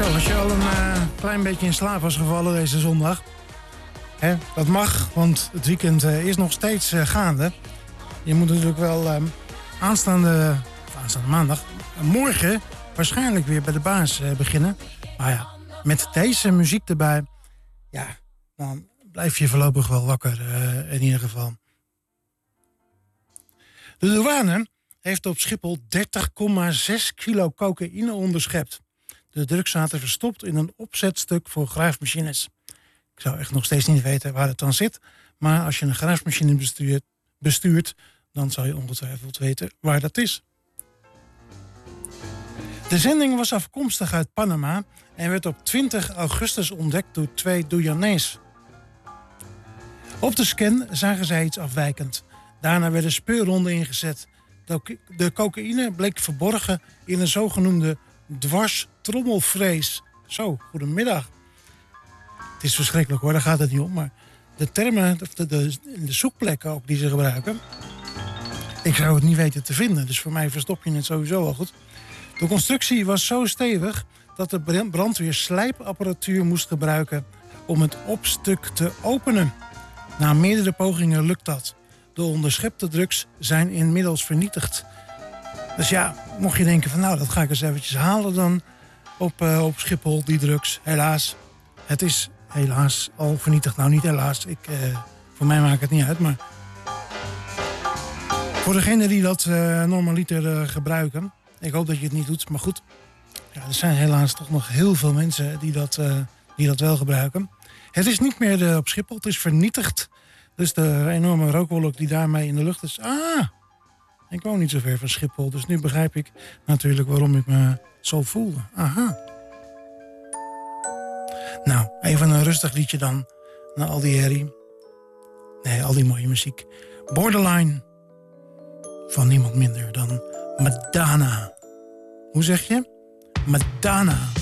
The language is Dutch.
Zo, als je al een klein beetje in slaap was gevallen deze zondag. Hè, dat mag, want het weekend is nog steeds gaande. Je moet natuurlijk wel aanstaande maandag, morgen waarschijnlijk weer bij de baas beginnen. Maar ja, met deze muziek erbij, ja, dan blijf je voorlopig wel wakker in ieder geval. De douane heeft op Schiphol 30,6 kilo cocaïne onderschept. De drugs zaten verstopt in een opzetstuk voor graafmachines. Ik zou echt nog steeds niet weten waar het dan zit. Maar als je een graafmachine bestuurt, dan zou je ongetwijfeld weten waar dat is. De zending was afkomstig uit Panama en werd op 20 augustus ontdekt door 2 douaniers. Op de scan zagen zij iets afwijkend. Daarna werden speurhonden ingezet. De cocaïne bleek verborgen in een zogenoemde dwarstrommelvrees. Zo, goedemiddag. Het is verschrikkelijk hoor, daar gaat het niet om. Maar de termen, de zoekplekken ook die ze gebruiken, ik zou het niet weten te vinden. Dus voor mij verstop je het sowieso al goed. De constructie was zo stevig dat de brandweer slijpapparatuur moest gebruiken om het opstuk te openen. Na meerdere pogingen lukt dat. De onderschepte drugs zijn inmiddels vernietigd. Dus ja, mocht je denken van nou, dat ga ik eens eventjes halen dan op Schiphol, die drugs. Helaas, het is helaas al vernietigd. Nou, niet helaas, voor mij maakt het niet uit, maar voor degenen die dat normaliter gebruiken, ik hoop dat je het niet doet, maar goed. Ja, er zijn helaas toch nog heel veel mensen die dat wel gebruiken. Het is niet meer op Schiphol, het is vernietigd. Dus de enorme rookwolk die daarmee in de lucht is. Ik woon niet zo ver van Schiphol, dus nu begrijp ik natuurlijk waarom ik me zo voelde. Aha. Nou, even een rustig liedje dan. Na al die herrie. Nee, al die mooie muziek. Borderline. Van niemand minder dan Madonna. Hoe zeg je? Madonna.